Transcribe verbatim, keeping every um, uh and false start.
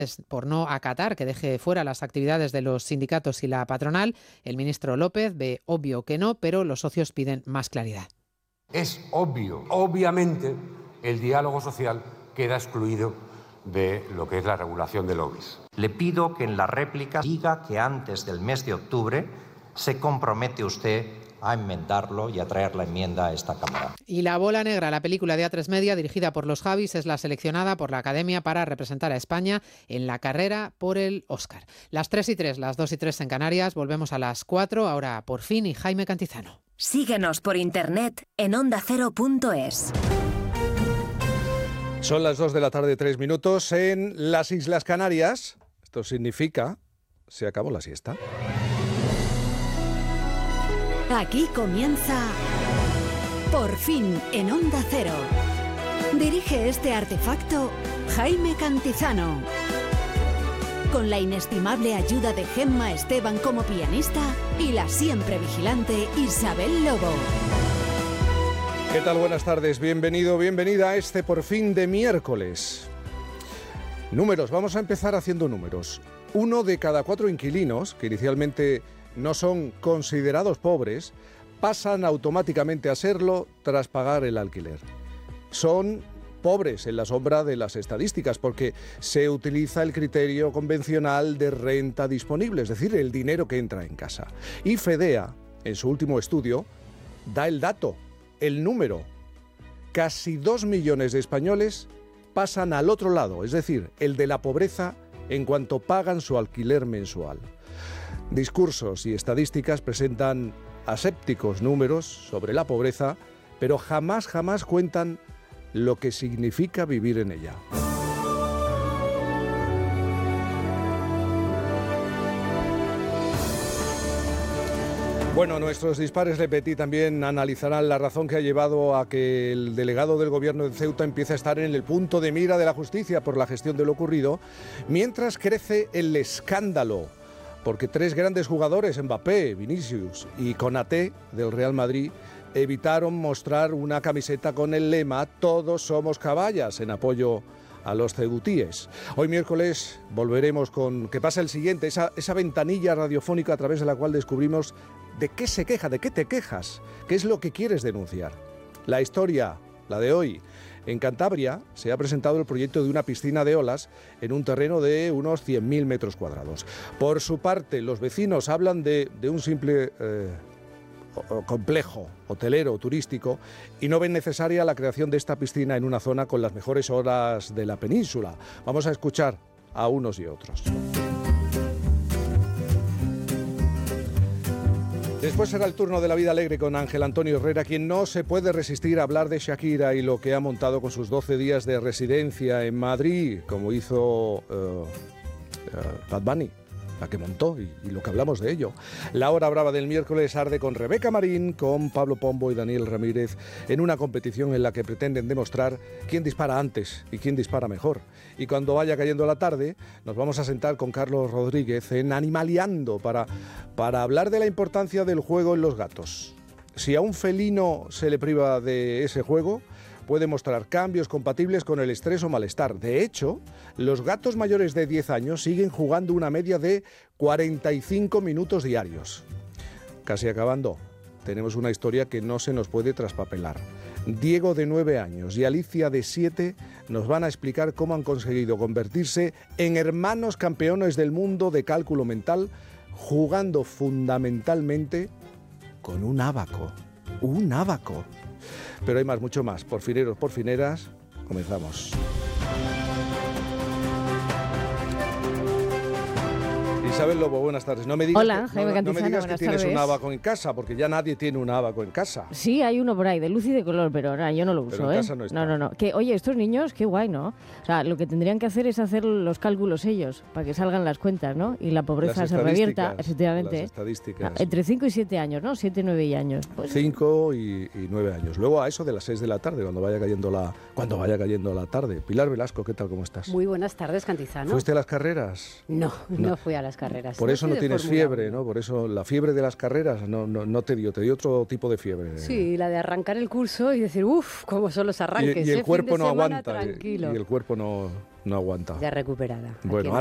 por no acatar que deje fuera las actividades de los sindicatos y la patronal. El ministro López ve obvio que no, pero los socios piden más claridad. Es obvio, obviamente, el diálogo social queda excluido de lo que es la regulación de lobbies. Le pido que en la réplica diga que antes del mes de octubre se compromete usted a enmendarlo y a traer la enmienda a esta Cámara. Y La bola negra, la película de A tres Media dirigida por los Javis, es la seleccionada por la Academia para representar a España en la carrera por el Oscar. Las tres y tres, las dos y tres en Canarias, volvemos a las cuatro, ahora Por Fin y Jaime Cantizano. Síguenos por internet en onda cero punto es. Son las dos de la tarde, tres minutos en las Islas Canarias. Esto significa, se acabó la siesta. Aquí comienza Por Fin en Onda Cero. Dirige este artefacto Jaime Cantizano. Con la inestimable ayuda de Gemma Esteban como pianista y la siempre vigilante Isabel Lobo. ¿Qué tal? Buenas tardes. Bienvenido, bienvenida a este Por Fin de miércoles. Números. Vamos a empezar haciendo números. Uno de cada cuatro inquilinos, que inicialmente no son considerados pobres, pasan automáticamente a serlo tras pagar el alquiler. Son pobres en la sombra de las estadísticas porque se utiliza el criterio convencional de renta disponible, es decir, el dinero que entra en casa. Y Fedea, en su último estudio, da el dato, el número. Casi dos millones de españoles pasan al otro lado, es decir, el de la pobreza, en cuanto pagan su alquiler mensual. Discursos y estadísticas presentan asépticos números sobre la pobreza, pero jamás, jamás cuentan lo que significa vivir en ella. Bueno, nuestros dispares Le Petit también analizarán la razón que ha llevado a que el delegado del gobierno de Ceuta empiece a estar en el punto de mira de la justicia por la gestión de lo ocurrido, mientras crece el escándalo, porque tres grandes jugadores, Mbappé, Vinicius y Konaté del Real Madrid, evitaron mostrar una camiseta con el lema «Todos somos caballas» en apoyo a los ceutíes. Hoy miércoles volveremos con ¿Qué pasa el siguiente?, esa, esa ventanilla radiofónica a través de la cual descubrimos de qué se queja, de qué te quejas, qué es lo que quieres denunciar. La historia, la de hoy. En Cantabria se ha presentado el proyecto de una piscina de olas en un terreno de unos cien mil metros cuadrados. Por su parte, los vecinos hablan de, de un simple eh, complejo hotelero turístico y no ven necesaria la creación de esta piscina en una zona con las mejores horas de la península. Vamos a escuchar a unos y otros. Después será el turno de La Vida Alegre con Ángel Antonio Herrera, quien no se puede resistir a hablar de Shakira y lo que ha montado con sus doce días de residencia en Madrid, como hizo uh, uh, Bad Bunny, la que montó y, y lo que hablamos de ello. La hora brava del miércoles arde con Rebeca Marín, con Pablo Pombo y Daniel Ramírez, en una competición en la que pretenden demostrar quién dispara antes y quién dispara mejor. Y cuando vaya cayendo la tarde, nos vamos a sentar con Carlos Rodríguez en Animaliando para, para hablar de la importancia del juego en los gatos. Si a un felino se le priva de ese juego, puede mostrar cambios compatibles con el estrés o malestar. De hecho, los gatos mayores de diez años siguen jugando una media de cuarenta y cinco minutos diarios. Casi acabando, tenemos una historia que no se nos puede traspapelar. Diego, de nueve años, y Alicia, de siete, nos van a explicar cómo han conseguido convertirse en hermanos campeones del mundo de cálculo mental, jugando fundamentalmente con un ábaco. Un ábaco. Pero hay más, mucho más. Porfineros, porfineras, comenzamos. Isabel Lobo, buenas tardes. No me digas, Hola, que, Jaime no, Cantizano, no me digas que tienes tardes. un abaco en casa, porque ya nadie tiene un abaco en casa. Sí, hay uno por ahí, de luz y de color, pero nah, yo no lo uso, Pero en ¿eh? casa no está. No, no, no. Que, oye, estos niños, qué guay, ¿no? O sea, lo que tendrían que hacer es hacer los cálculos ellos, para que salgan las cuentas, ¿no? Y la pobreza Las se revierta, estadísticas, efectivamente. Las estadísticas. Ah, entre cinco y siete años, ¿no? siete, nueve años. Pues, cinco y, y nueve años. Luego a eso de las seis de la tarde, cuando vaya cayendo la, cuando vaya cayendo la tarde. Pilar Velasco, ¿qué tal? ¿Cómo estás? Muy buenas tardes, Cantizano. ¿Fuiste a las carreras? No, no, No. fui a las carreras. Por eso no de tienes Fórmula fiebre, uno. ¿no? Por eso la fiebre de las carreras no, no, no te dio, te dio otro tipo de fiebre. Sí, la de arrancar el curso y decir, uff, cómo son los arranques. Y, y el ¿eh? cuerpo Fin de no semana aguanta. Y, tranquilo. y el cuerpo no, no aguanta. Ya recuperada. Bueno,